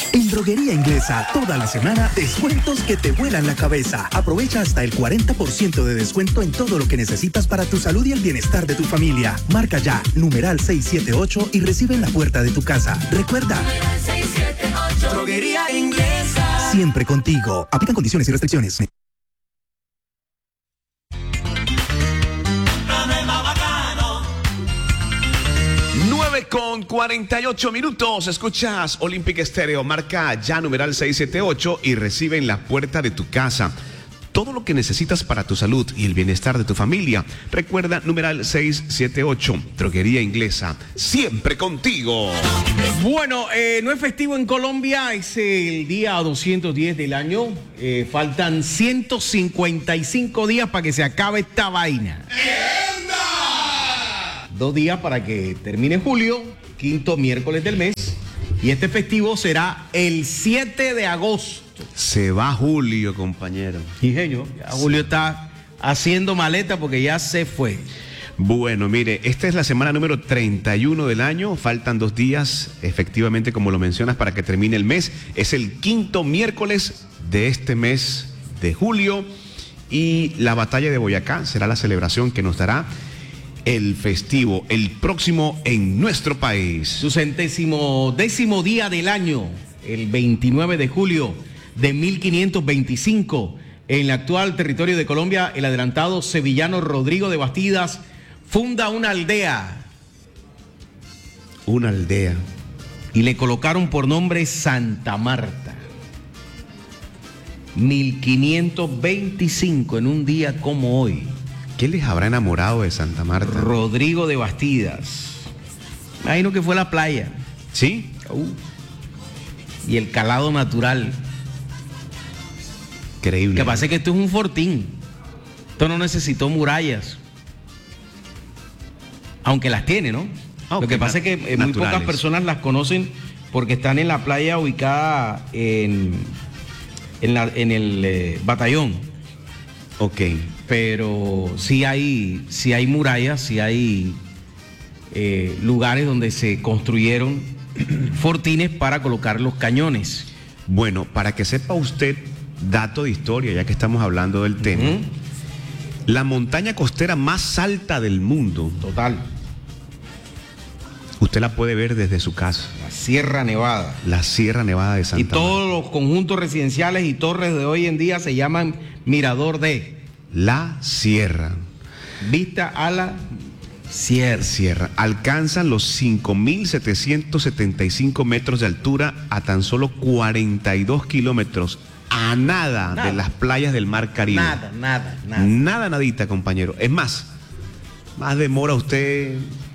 En Droguería Inglesa, toda la semana, descuentos que te vuelan la cabeza. Aprovecha hasta el 40% de descuento en todo lo que necesitas para tu salud y el bienestar de tu familia. Marca ya, numeral 678 y recibe en la puerta de tu casa. Recuerda, 678. Droguería Inglesa. Siempre contigo. Aplican condiciones y restricciones. 9:48. Escuchas Olympic Stereo. Marca ya numeral 678 y recibe en la puerta de tu casa todo lo que necesitas para tu salud y el bienestar de tu familia. Recuerda, numeral 678. Droguería Inglesa. Siempre contigo. Bueno, no es festivo en Colombia. Es el día 210 del año. Faltan 155 días para que se acabe esta vaina. 2 días para que termine julio, quinto miércoles del mes. Y este festivo será el 7 de agosto. Se va julio, compañero. Y señor, ya Julio está haciendo maleta porque ya se fue. Bueno, mire, esta es la semana número 31 del año. Faltan 2 días, efectivamente, como lo mencionas, para que termine el mes. Es el quinto miércoles de este mes de julio. Y la batalla de Boyacá será la celebración que nos dará el festivo, el próximo en nuestro país. Su 110º día del año, el 29 de julio de 1525, en el actual territorio de Colombia, el adelantado sevillano Rodrigo de Bastidas funda una aldea. Una aldea. Y le colocaron por nombre Santa Marta. 1525, en un día como hoy. ¿Qué les habrá enamorado de Santa Marta? Rodrigo de Bastidas. Imagino que fue la playa. ¿Sí? Y el calado natural. Increíble. Lo que pasa es que esto es un fortín. Esto no necesitó murallas. Aunque las tiene, ¿no? Lo que pasa es que muy pocas personas las conocen porque están en la playa ubicada en el batallón. Ok. Pero sí hay murallas, sí hay lugares donde se construyeron fortines para colocar los cañones. Bueno, para que sepa usted, dato de historia, ya que estamos hablando del tema, la montaña costera más alta del mundo. Total. Usted la puede ver desde su casa. La Sierra Nevada. La Sierra Nevada de Santa Marta. Y todos los conjuntos residenciales y torres de hoy en día se llaman Mirador de La Sierra. Vista a la Sierra. Alcanzan los 5.775 metros de altura a tan solo 42 kilómetros. A nada de las playas del Mar Caribe. Nada. Nadita, compañero. Es más demora usted.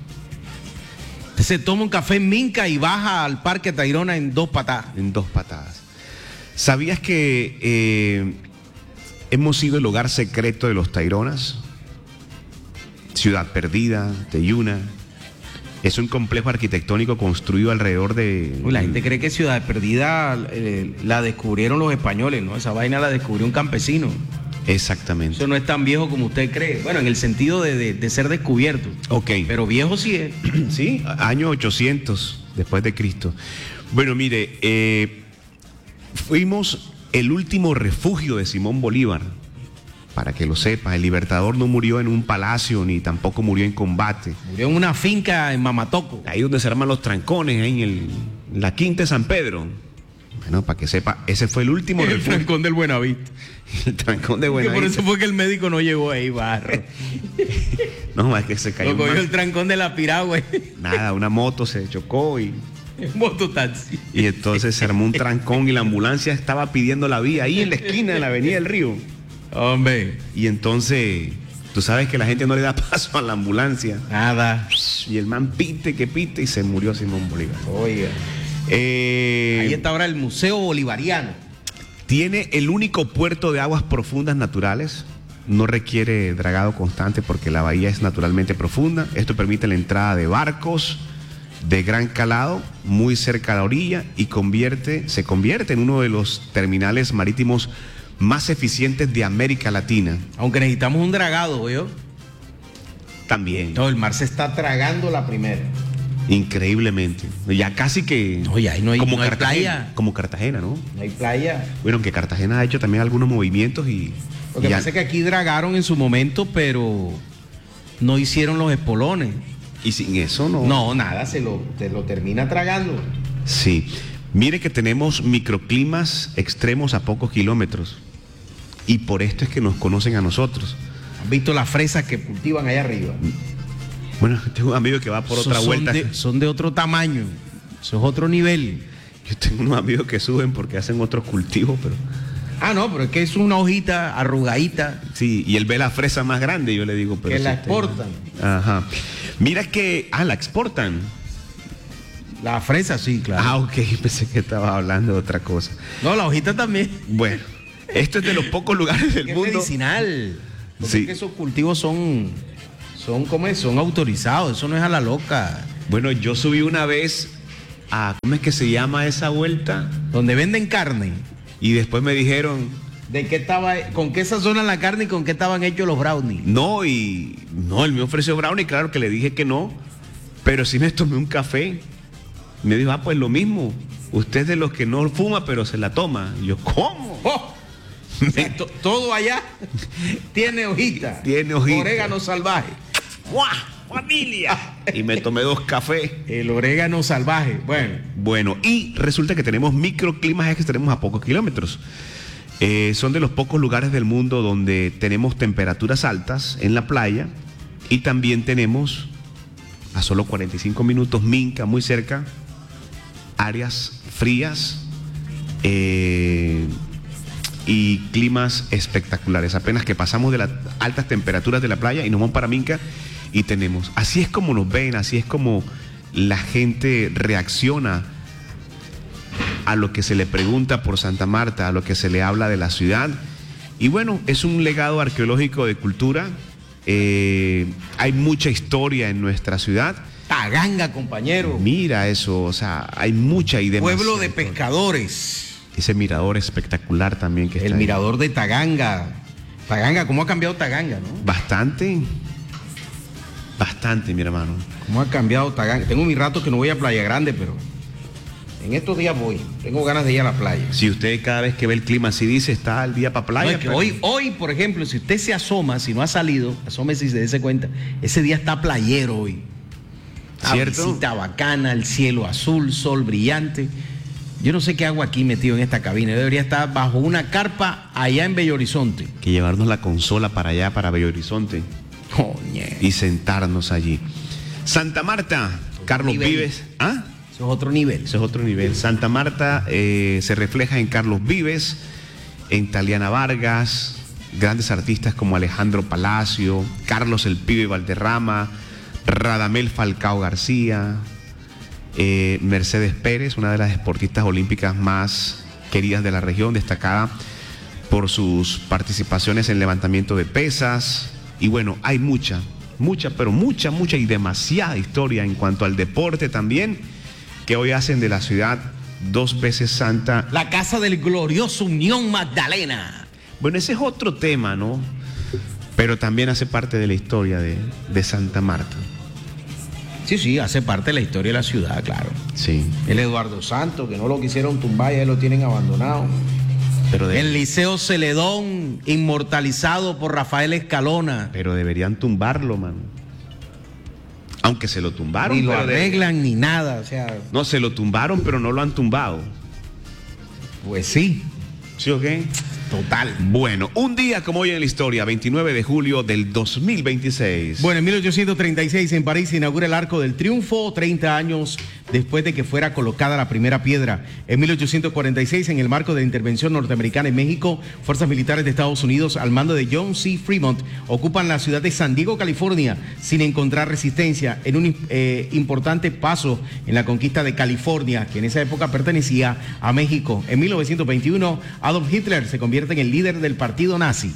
Se toma un café en Minca y baja al Parque Tayrona en 2 patadas. ¿Sabías que hemos sido el hogar secreto de los Taironas? Ciudad Perdida, Teyuna. Es un complejo arquitectónico construido alrededor de... La gente cree que Ciudad Perdida la descubrieron los españoles, ¿no? Esa vaina la descubrió un campesino. Exactamente. Eso no es tan viejo como usted cree. Bueno, en el sentido de ser descubierto. Ok. Pero viejo sí es. Sí, año 800 después de Cristo. Bueno, mire, fuimos el último refugio de Simón Bolívar. Para que lo sepa, el Libertador no murió en un palacio ni tampoco murió en combate. Murió en una finca en Mamatoco. Ahí donde se arman los trancones, ahí en la Quinta de San Pedro. Bueno, para que sepa, ese fue el último refugio. El trancón del Buenavista. El trancón de Buenavista. Por eso fue que el médico no llegó ahí, barro. No, es que se cayó. Lo cogió el trancón de la piragua. Nada, una moto se chocó y... Mototaxi. Y entonces se armó un trancón y la ambulancia estaba pidiendo la vía ahí en la esquina de la Avenida del Río. Hombre. Y entonces, tú sabes que la gente no le da paso a la ambulancia. Nada. Y el man pite y se murió Simón Bolívar. Oiga. Ahí está ahora el Museo Bolivariano. Tiene el único puerto de aguas profundas naturales. No requiere dragado constante porque la bahía es naturalmente profunda. Esto permite la entrada de barcos de gran calado muy cerca a la orilla y se convierte en uno de los terminales marítimos más eficientes de América Latina. Aunque necesitamos un dragado, ¿yo? También. No, el mar se está tragando la primera. Increíblemente. Ya casi que... No, ya ahí no hay, como no hay Cartagena, playa. como Cartagena, ¿no? No hay playa. Bueno, aunque Cartagena ha hecho también algunos movimientos y... Lo que pasa es que aquí dragaron en su momento, pero no hicieron los espolones. Y sin eso no... No, nada, se lo termina tragando. Sí. Mire que tenemos microclimas extremos a pocos kilómetros. Y por esto es que nos conocen a nosotros. ¿Han visto las fresas que cultivan allá arriba? Bueno, tengo un amigo que va por otra vuelta. Son de otro tamaño. Eso es otro nivel. Yo tengo unos amigos que suben porque hacen otros cultivos, pero... Ah, no, pero es que es una hojita arrugadita. Sí, y él ve la fresa más grande y yo le digo... pero que si la usted- exportan. Ajá. Mira que... Ah, la exportan. La fresa, sí, claro. Ah, ok, pensé que estaba hablando de otra cosa. No, la hojita también. Bueno, esto es de los pocos lugares del Que es mundo... medicinal. Porque Sí. es que esos cultivos son ¿cómo es? Son autorizados, eso no es a la loca. Bueno, yo subí una vez a... ¿Cómo es que se llama esa vuelta? Donde venden carne. Y después me dijeron... ¿De qué con qué sazonan la carne y con qué estaban hechos los brownies? No, y... No, él me ofreció brownie, claro que le dije que no. Pero sí me tomé un café. Me dijo, pues lo mismo. Usted es de los que no fuma, pero se la toma. Y yo, ¿cómo? ¡Oh! Todo allá tiene hojita. Tiene hojita. Orégano salvaje. ¡Guau! ¡Familia! Y me tomé 2 cafés. El orégano salvaje. Bueno. Bueno, y resulta que tenemos microclimas extremos a pocos kilómetros. Son de los pocos lugares del mundo donde tenemos temperaturas altas en la playa y también tenemos a solo 45 minutos Minca, muy cerca, áreas frías y climas espectaculares. Apenas que pasamos de las altas temperaturas de la playa y nos vamos para Minca y tenemos. Así es como nos ven, así es como la gente reacciona a lo que se le pregunta por Santa Marta, a lo que se le habla de la ciudad. Y bueno, es un legado arqueológico de cultura. Hay mucha historia en nuestra ciudad. Taganga, compañero. Mira eso, o sea, hay mucha y demasiada Pueblo de historia. pescadores. Ese mirador espectacular también que está El ahí. mirador de Taganga. Taganga, ¿cómo ha cambiado Taganga, no? Bastante, mi hermano. ¿Cómo ha cambiado Taganga? Tengo mi rato que no voy a Playa Grande, pero en estos días voy. Tengo ganas de ir a la playa. Si usted cada vez que ve el clima así dice, está al día para playa. No, es que pero- hoy, por ejemplo, si usted se asoma, si no ha salido, asómese y se dése cuenta, ese día está playero hoy. ¿Cierto? Visita bacana, el cielo azul, sol brillante. Yo no sé qué hago aquí metido en esta cabina. Yo debería estar bajo una carpa allá en Bello Horizonte. Que llevarnos la consola para allá, para Bello Horizonte. Coñe. Y sentarnos allí. Santa Marta, Carlos nivel. Vives. ¿Ah? Eso es otro nivel. Ese es otro nivel. Santa Marta se refleja en Carlos Vives, en Taliana Vargas, grandes artistas como Alejandro Palacio, Carlos el Pibe Valderrama, Radamel Falcao García, Mercedes Pérez, una de las deportistas olímpicas más queridas de la región, destacada por sus participaciones en levantamiento de pesas. Y bueno, hay mucha y demasiada historia en cuanto al deporte también, que hoy hacen de la ciudad 2 veces santa. La casa del glorioso Unión Magdalena. Bueno, ese es otro tema, ¿no? Pero también hace parte de la historia de Santa Marta. Sí, hace parte de la historia de la ciudad, claro. Sí. El Eduardo Santos, que no lo quisieron tumbar, ya lo tienen abandonado. Pero, El Liceo Celedón, inmortalizado por Rafael Escalona. pero deberían tumbarlo, mano. Aunque se lo tumbaron. Ni lo pero arreglan ni nada, o sea, No, se lo tumbaron, pero no lo han tumbado. pues sí, ¿Sí o qué? total. Bueno, un día como hoy en la historia, 29 de julio del 2026. Bueno, en 1836 en París se inaugura el Arco del Triunfo, 30 años después de que fuera colocada la primera piedra. En 1846, en el marco de la intervención norteamericana en México, fuerzas militares de Estados Unidos al mando de John C. Fremont ocupan la ciudad de San Diego, California, sin encontrar resistencia, en un importante paso en la conquista de California, que en esa época pertenecía a México. En 1921, Adolf Hitler se convierte en el líder del partido nazi.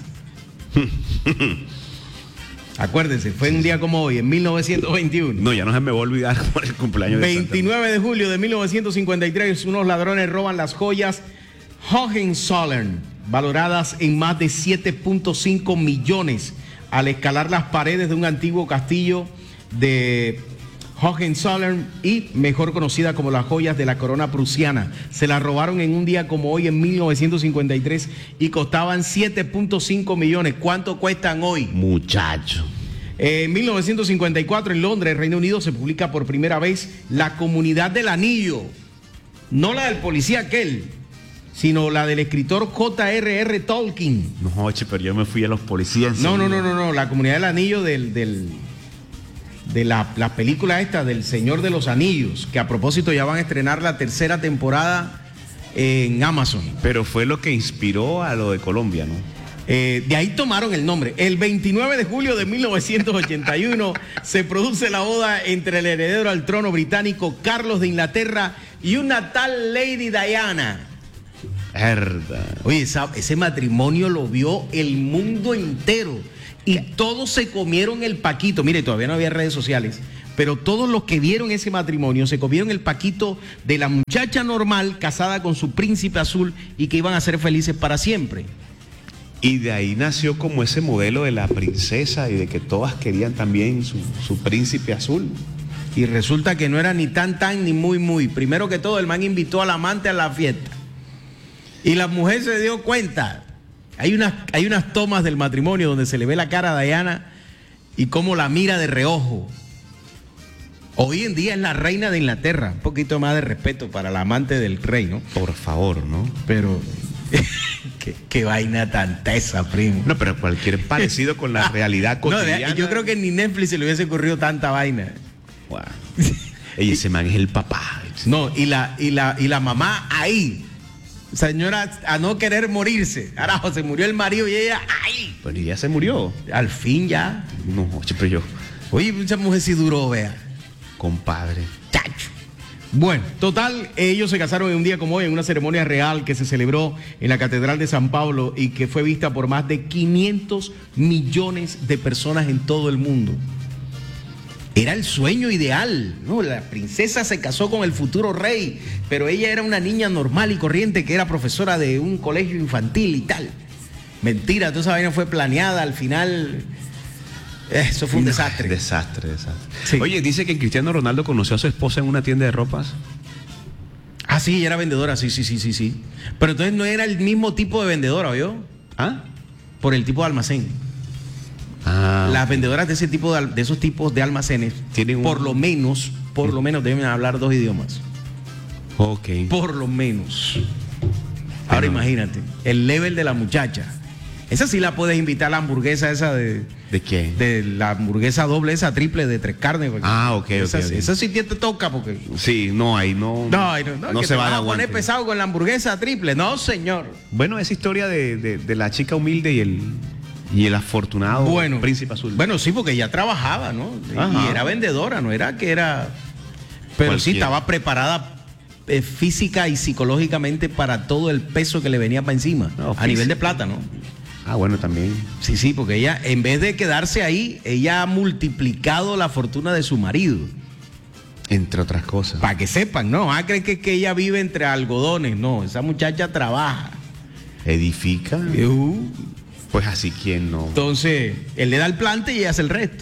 Acuérdense, fue un día como hoy, en 1921. No, ya no se me va a olvidar por el cumpleaños de Santa 29 de julio de 1953, unos ladrones roban las joyas Hohenzollern, valoradas en más de 7.5 millones, al escalar las paredes de un antiguo castillo de Hohenzollern y mejor conocida como las joyas de la corona prusiana. Se la robaron en un día como hoy en 1953 y costaban 7.5 millones. ¿Cuánto cuestan hoy? Muchacho. En 1954 en Londres, Reino Unido, se publica por primera vez La Comunidad del Anillo. No la del policía aquel, sino la del escritor J.R.R. Tolkien. No, oye, pero yo me fui a los policías. No, La Comunidad del Anillo de la película esta del Señor de los Anillos, que a propósito ya van a estrenar la tercera temporada en Amazon. Pero fue lo que inspiró a lo de Colombia, ¿no? De ahí tomaron el nombre. El 29 de julio de 1981 se produce la boda entre el heredero al trono británico Carlos de Inglaterra y una tal Lady Diana. Verdad. Oye, ese matrimonio lo vio el mundo entero y todos se comieron el paquito. Mire, todavía no había redes sociales, pero todos los que vieron ese matrimonio se comieron el paquito de la muchacha normal casada con su príncipe azul y que iban a ser felices para siempre. Y de ahí nació como ese modelo de la princesa y de que todas querían también su príncipe azul. Y resulta que no era ni tan ni muy. Primero que todo, el man invitó al amante a la fiesta. Y la mujer se dio cuenta. Hay unas tomas del matrimonio donde se le ve la cara a Diana y cómo la mira de reojo. Hoy en día es la reina de Inglaterra. Un poquito más de respeto para la amante del rey, ¿no? Por favor, ¿no? Pero qué vaina tan tesa, primo. No, pero cualquier parecido con la realidad cotidiana. No, yo creo que ni Netflix se le hubiese ocurrido tanta vaina. Wow. Ey, ese man es el papá. No, y la mamá ahí. Señora, a no querer morirse. Carajo, se murió el marido y ella ahí. Pero ya se murió. Al fin ya. No, pero yo. Oye, mucha mujer sí duró, vea. Compadre. Chacho. Bueno, total, ellos se casaron en un día como hoy en una ceremonia real que se celebró en la Catedral de San Pablo y que fue vista por más de 500 millones de personas en todo el mundo. Era el sueño ideal, ¿no? La princesa se casó con el futuro rey, pero ella era una niña normal y corriente que era profesora de un colegio infantil y tal. Mentira, toda esa vaina fue planeada, al final eso fue un desastre. Desastre. Sí. Oye, dice que Cristiano Ronaldo conoció a su esposa en una tienda de ropas. Ah, sí, ella era vendedora, sí. Pero entonces no era el mismo tipo de vendedora, ¿oyó? ¿Ah? Por el tipo de almacén. Las vendedoras de esos tipos de almacenes tienen por lo menos deben hablar 2 idiomas. Ok. Por lo menos. Ahora imagínate, el level de la muchacha. Esa sí la puedes invitar a la hamburguesa esa de... ¿De qué? De la hamburguesa doble, esa triple de 3 carnes. Ok. Esa sí te toca porque... Sí, no, ahí no se va a poner pesado con la hamburguesa triple. No, señor. Bueno, esa historia de la chica humilde y el afortunado príncipe azul. Bueno, sí, porque ella trabajaba, ¿no? Ajá. Y era vendedora, no era que era... Pero Cualquiera. sí estaba preparada física y psicológicamente para todo el peso que le venía para encima. No, a nivel de plata, ¿no? Ah, bueno, también. Sí, porque ella, en vez de quedarse ahí, ella ha multiplicado la fortuna de su marido. Entre otras cosas. Para que sepan, ¿no? Creen que ella vive entre algodones. No, esa muchacha trabaja. Edifica. Pues así, ¿quién no? Entonces, él le da el plante y ella hace el resto.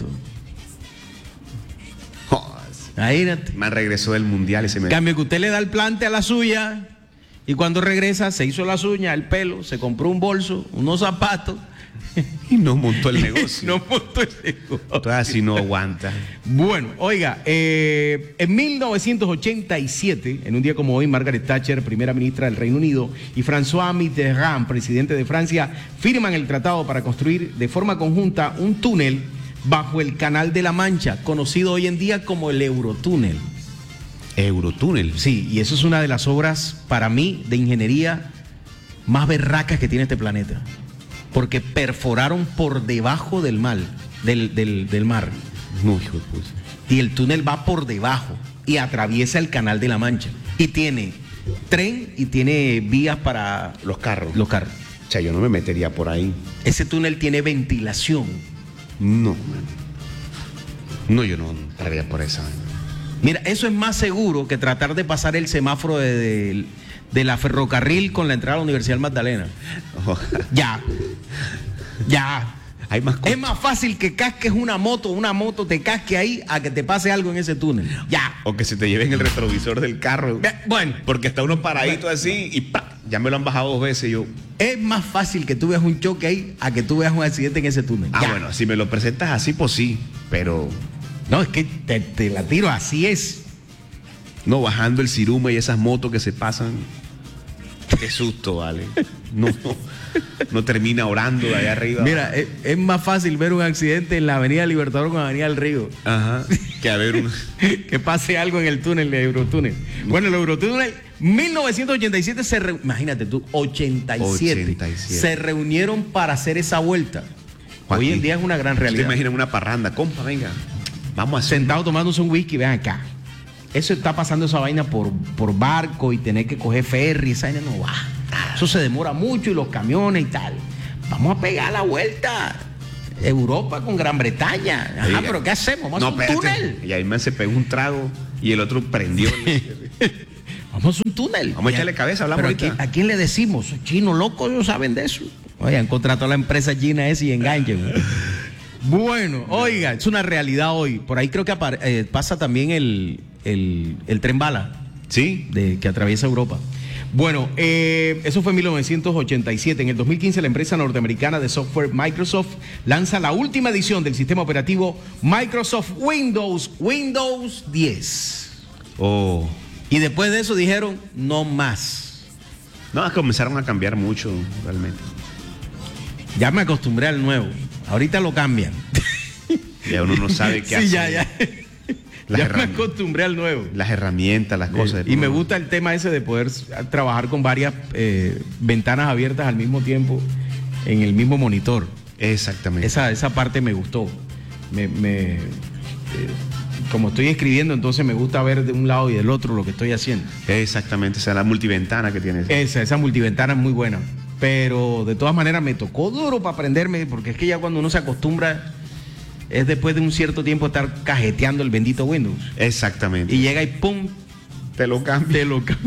Imagínate. Me regresó del mundial y se me... Cambio que usted le da el plante a la suya y cuando regresa se hizo las uñas, el pelo, se compró un bolso, unos zapatos. Y no montó el negocio. No montó el negocio. Entonces así no aguanta. Bueno, oiga, en 1987, en un día como hoy, Margaret Thatcher, primera ministra del Reino Unido, y François Mitterrand, presidente de Francia, firman el tratado para construir de forma conjunta un túnel bajo el Canal de la Mancha, conocido hoy en día como el Eurotúnel. Eurotúnel. Sí, y eso es una de las obras, para mí, de ingeniería más berracas que tiene este planeta. Porque perforaron por debajo del mar. No, hijo de puta. Y el túnel va por debajo y atraviesa el Canal de la Mancha. Y tiene tren y tiene vías para los carros. Los carros. O sea, yo no me metería por ahí. Ese túnel tiene ventilación. No, man. No, yo no entraría por esa. Mira, eso es más seguro que tratar de pasar el semáforo de la ferrocarril con la entrada a la Universidad del Magdalena. Oh. Ya. Hay más cosas. Es más fácil que casques una moto te casque ahí a que te pase algo en ese túnel. Ya. O que se te lleven el retrovisor del carro. Bueno. Porque está uno paradito así y ¡pa! Ya me lo han bajado 2 veces. Yo. Es más fácil que tú veas un choque ahí a que tú veas un accidente en ese túnel. Ya. Bueno, si me lo presentas así, pues sí. Pero. No, es que te la tiro, así es. No, bajando el Ciruma y esas motos que se pasan. Qué susto, vale. No termina orando de allá arriba. Mira, es más fácil ver un accidente en la Avenida Libertador con la Avenida del Río. Ajá. Que a ver un. Que pase algo en el túnel de Eurotúnel. Bueno, el Eurotúnel, 1987 imagínate tú, 87. Se reunieron para hacer esa vuelta. Joaquín, hoy en día es una gran realidad. ¿Te imaginas una parranda? Compa, venga. Vamos a hacer. Sentado tomándose un whisky, vean acá. Eso está pasando esa vaina por barco y tener que coger ferry, esa vaina no va. Eso se demora mucho y los camiones y tal. Vamos a pegar la vuelta. Europa con Gran Bretaña. Ajá, Oiga, pero ¿qué hacemos? Vamos a un túnel. Y ahí me se pegó un trago y el otro prendió. Vamos a un túnel. Vamos a echarle cabeza, hablamos pero ahorita. ¿a quién le decimos? Chinos locos, ellos saben de eso. Oigan, contrató a la empresa china esa y enganchen. Bueno, oiga, es una realidad hoy. Por ahí creo que pasa también el tren bala. Sí. Que atraviesa Europa. Bueno, eso fue en 1987. En el 2015 la empresa norteamericana de software Microsoft lanza la última edición del sistema operativo Microsoft Windows 10. Oh. Y después de eso dijeron, no más. No, comenzaron a cambiar mucho, realmente. Ya me acostumbré al nuevo. Ahorita lo cambian. Ya uno no sabe qué hacer. Sí, ya. Ya me acostumbré al nuevo. Las herramientas, las cosas. Y me gusta el tema ese de poder trabajar con varias ventanas abiertas al mismo tiempo en el mismo monitor. Exactamente. Esa parte me gustó. Como estoy escribiendo, entonces me gusta ver de un lado y del otro lo que estoy haciendo. Exactamente, esa es la multiventana que tienes. Esa multiventana es muy buena. Pero de todas maneras me tocó duro para aprenderme, porque es que ya cuando uno se acostumbra, es después de un cierto tiempo estar cajeteando el bendito Windows. Exactamente. Y llega y ¡pum! Te lo cambia.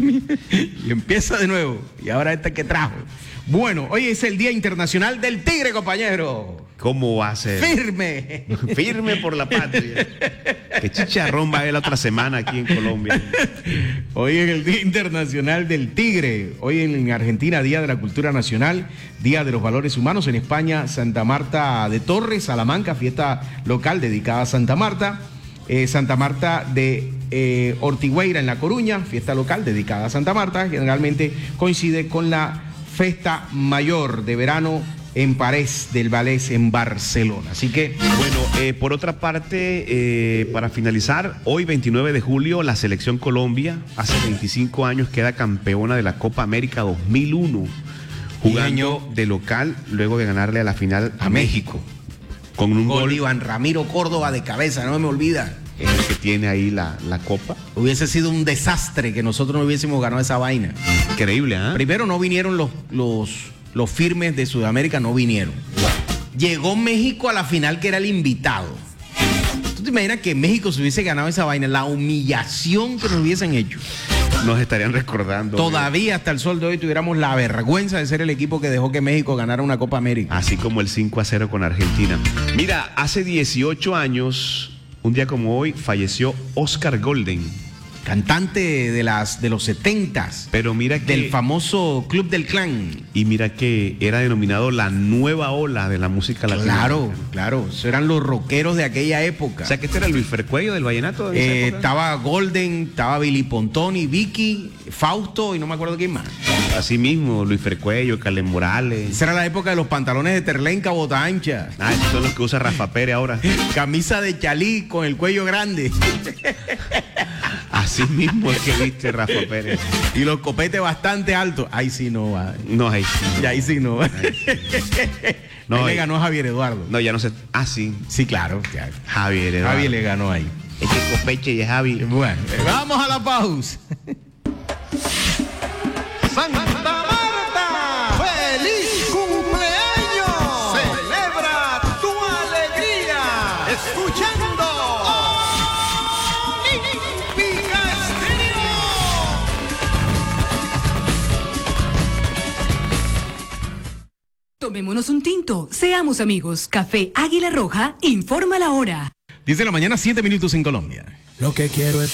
Y empieza de nuevo. Y ahora que trajo. Bueno, hoy es el Día Internacional del Tigre, compañero. ¿Cómo va a ser? ¡Firme! Firme por la patria. Que chicharrón va a haber la otra semana aquí en Colombia. Hoy es el Día Internacional del Tigre. Hoy en Argentina, Día de la Cultura Nacional, Día de los Valores Humanos. En España, Santa Marta de Torres, Salamanca, fiesta local dedicada a Santa Marta. Santa Marta de Ortigueira en La Coruña, fiesta local dedicada a Santa Marta. Generalmente coincide con la Festa Mayor de Verano en Parés del Vallès en Barcelona. Así que... Bueno, por otra parte, para finalizar, hoy 29 de julio, la Selección Colombia, hace 25 años, queda campeona de la Copa América 2001, jugando de local luego de ganarle a la final a México. Con un gol. Iván Ramiro Córdoba de cabeza, no me olvida. Es el que tiene ahí la copa. Hubiese sido un desastre que nosotros no hubiésemos ganado esa vaina. Increíble, ¿ah? Primero no vinieron los firmes de Sudamérica, no vinieron. Llegó México a la final, que era el invitado. ¿Tú te imaginas que México se hubiese ganado esa vaina? La humillación que nos hubiesen hecho. Nos estarían recordando. Todavía hasta el sol de hoy tuviéramos la vergüenza de ser el equipo que dejó que México ganara una Copa América. Así como el 5-0 con Argentina. Mira, hace 18 años, un día como hoy, falleció Oscar Golden. Cantante de los 70s. Pero mira que... Del famoso Club del Clan. Y mira que era denominado la nueva ola de la música latina. Claro. Esos eran los rockeros de aquella época. O sea, que este era Luis Fercuello del vallenato. De estaba Golden, estaba Billy Pontoni, Vicky, Fausto y no me acuerdo quién más. Así mismo, Luis Fercuello, Carlen Morales. Esa era la época de los pantalones de terlenca, bota ancha. Esos son los que usa Rafa Pérez ahora. Camisa de chalí con el cuello grande. Así mismo es que viste Rafa Pérez. Y los copetes bastante altos. Ahí sí no va. No, ahí sí. Y ahí sí no va. No, ahí le ganó a Javier Eduardo. No, ya no sé. Ah, sí. Sí, claro. Javier Eduardo. Javier le ganó ahí. Este Copeche y Javi. Bueno, vamos a la pausa. Santa Marta, ¡feliz cumpleaños! Celebra tu alegría escuchando Olímpica Estéreo. Tomémonos un tinto, seamos amigos. Café Águila Roja, informa la hora. 10 de la mañana, 7 minutos en Colombia. Lo que quiero es